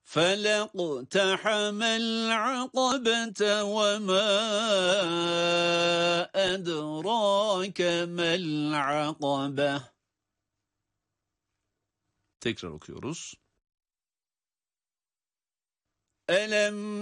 فَلَاقْتَحَمَ الْعَقَبَةَ وَمَا أَدْرَاكَ مَا الْعَقَبَةُ. Tekrar okuyoruz. أَلَمْ